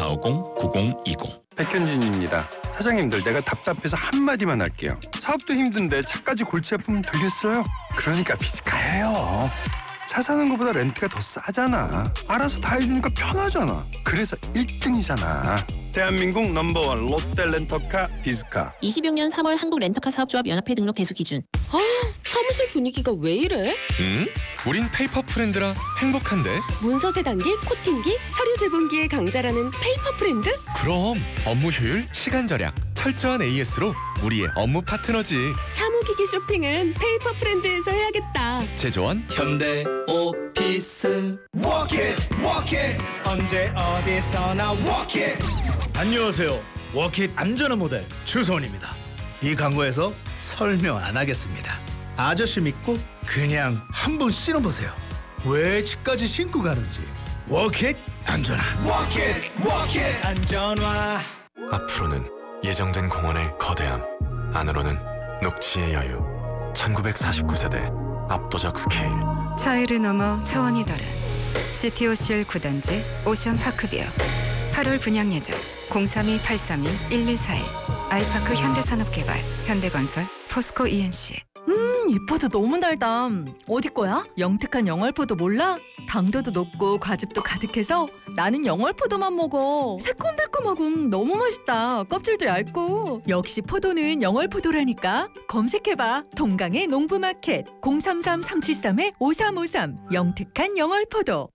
450-9020. 백현진입니다. 사장님들, 내가 답답해서 한마디만 할게요. 사업도 힘든데 차까지 골치 아프면 되겠어요? 그러니까 비즈카예요. 차 사는 것보다 렌트가 더 싸잖아. 알아서 다 해주니까 편하잖아. 그래서 1등이잖아. 대한민국 넘버원 롯데 렌터카 비즈카. 2006년 3월 한국 렌터카 사업조합 연합회 등록 대수 기준. 사무실 분위기가 왜 이래? 우린 페이퍼 프렌드라 행복한데? 문서 세단기, 코팅기, 서류 제본기의 강자라는 페이퍼 프렌드? 그럼 업무 효율, 시간 절약, 철저한 AS로 우리의 업무 파트너지. 사무기기 쇼핑은 페이퍼 프렌드에서 해야겠다. 제조원 현대 오피스. Walk it, walk it. 언제 어디서나 walk it. 안녕하세요. 워킷 안전한 모델 추소원입니다. 이 광고에서 설명 안 하겠습니다. 아저씨 믿고 그냥 한번 신어보세요. 왜 집까지 신고 가는지. 워킷 안전한. Walk it, walk it. 안전화. 앞으로는 예정된 공원의 거대함, 안으로는 녹지의 여유. 1949세대 압도적 스케일. 차이를 넘어 차원이 다른 CTOCL 9단지 오션파크뷰. 8월 분양 예정 032-832-1141. 아이파크 현대산업개발, 현대건설, 포스코 ENC. 이 포도 너무 달다. 어디 거야? 영특한 영월포도 몰라? 당도도 높고 과즙도 가득해서 나는 영월포도만 먹어. 새콤달콤하고 너무 맛있다. 껍질도 얇고. 역시 포도는 영월포도라니까. 검색해봐. 동강의 농부마켓 033-373-5353. 영특한 영월포도.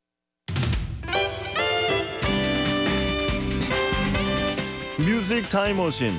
뮤직 타임머신.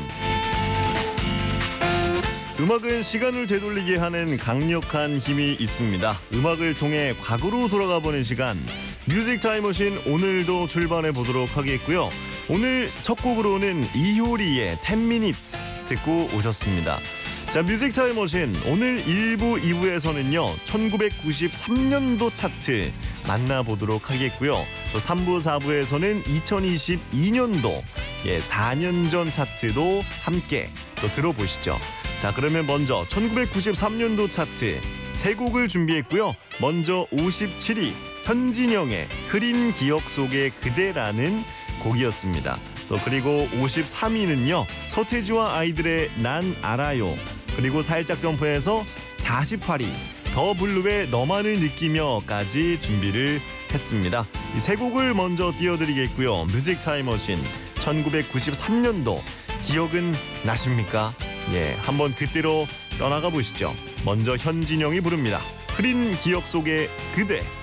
음악은 시간을 되돌리게 하는 강력한 힘이 있습니다. 음악을 통해 과거로 돌아가 보는 시간. 뮤직 타임머신 오늘도 출발해 보도록 하겠고요. 오늘 첫 곡으로는 이효리의 10 minutes 듣고 오셨습니다. 자, 뮤직 타임머신 오늘 1부, 2부에서는요 1993년도 차트 만나보도록 하겠고요. 또 3부, 4부에서는 2022년도 4년 전 차트도 함께 또 들어보시죠. 자, 그러면 먼저 1993년도 차트 세 곡을 준비했고요. 먼저 57위 현진영의 흐린 기억 속의 그대라는 곡이었습니다. 또 그리고 53위는요 서태지와 아이들의 난 알아요. 그리고 살짝 점프해서 48위 더 블루의 너만을 느끼며까지 준비를 했습니다. 이 세 곡을 먼저 띄워드리겠고요. 뮤직 타임머신 1993년도 기억은 나십니까? 한번 그때로 떠나가 보시죠. 먼저 현진영이 부릅니다. 흐린 기억 속의 그대.